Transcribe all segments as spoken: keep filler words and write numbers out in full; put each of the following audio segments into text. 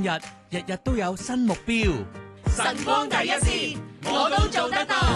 日，日日都有新目標。 晨光第一線，我都做得到。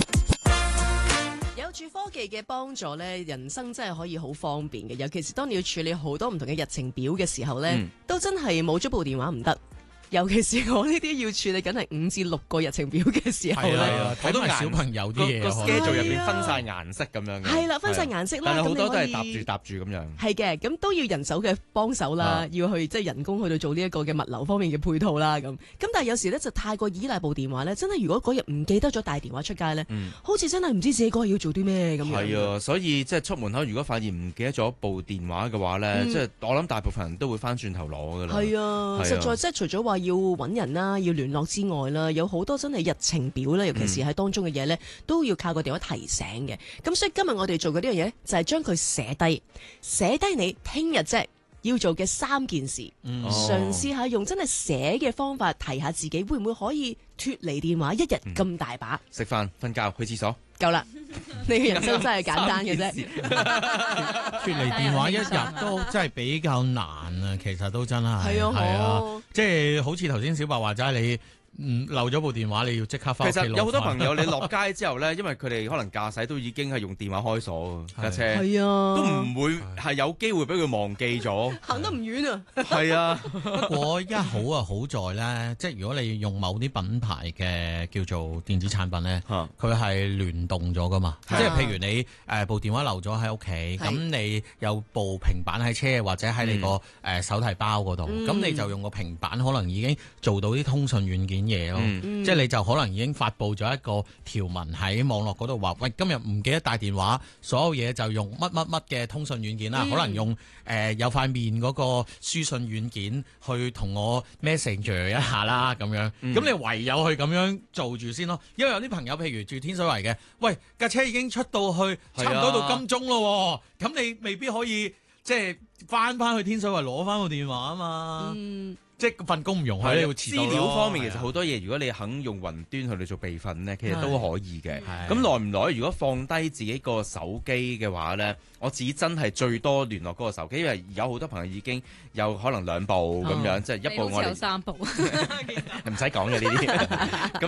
有住科技嘅幫助咧，人生真係可以好方便嘅。尤其是當你要處理好多唔同嘅日程表嘅時候咧，嗯、都真係冇咗部電話唔得。尤其是我呢啲要處理緊係五至六個日程表嘅時候咧， 睇埋小朋友啲嘢， 個 schedule 入邊分晒顏色咁樣嘅。 係啦，分晒顏色啦。 但係好多都係搭住搭住咁樣。 係嘅，咁都要人手嘅幫手啦，啊、要去即係人工去到做呢一個嘅物流方面嘅配套啦。咁咁但係有時咧就太過依賴部電話咧，真係如果嗰日唔記得咗帶電話出街咧，嗯、好似真係唔知自己嗰日要做啲咩咁樣。 係啊，所以即係出門口如果發現唔記得咗部電話嘅話咧，嗯、即係我諗大部分人都會翻轉頭攞噶啦。係啊， 實在即係除咗話要揾人啦，要聯絡之外啦，有好多真係日程表咧，尤其是喺當中嘅嘢咧，嗯、都要靠個電話提醒嘅。咁所以今日我哋做嘅呢樣嘢就係將佢寫低，寫低你聽日啫要做嘅三件事， 嗯、 嘗試下用真係寫嘅方法提下自己，會唔會可以脫離電話一日咁大把？ 食飯、瞓覺、去廁所， 夠啦！你嘅人生真係簡單嘅啫。 脫離電話一日都真係比較難啊！其實都真係係啊，係啊，即係好似頭先小白話齋你。嗯，漏咗部電話，你要即刻翻屋企攞。 其實有好多朋友，你落街之後咧，因為佢哋可能駕駛都已經係用電話開鎖架車，係啊，都唔會係有機會俾佢忘記咗。 行得唔遠啊！ 係啊， 不過一好啊，好在咧，即係如果你用某啲品牌嘅叫做電子產品咧，佢係聯動咗噶嘛。即係譬如你誒部電話漏咗喺屋企，咁你有部平板喺車或者喺你個誒手提包嗰度，咁你就用個平板可能已經做到啲通訊軟件嘢咯，嗯、即係你就可能已經發佈咗一個條文喺網絡嗰度話，喂，今日唔記得帶電話，所有嘢就用乜乜乜嘅通訊軟件啦，嗯、可能用誒、呃、有塊面嗰個書信軟件去同我 Messenger 一下啦，咁樣，咁、嗯、你唯有去咁樣做住先咯。因為有啲朋友譬如住天水圍嘅，喂，架車已經出到去差唔多到金鐘咯，咁、啊、你未必可以即係翻翻去天水圍攞翻個電話啊嘛。嗯即係份工唔容許，你要遲到。 資料方面其實好多嘢，如果你肯用雲端去嚟做備份咧，其實都可以嘅。咁耐唔耐？如果放低自己個手機嘅話咧，我自己真係最多聯絡嗰個手機，因為有好多朋友已經有可能兩部咁樣，即係一部我哋。 有三部， 唔使講嘅呢啲。咁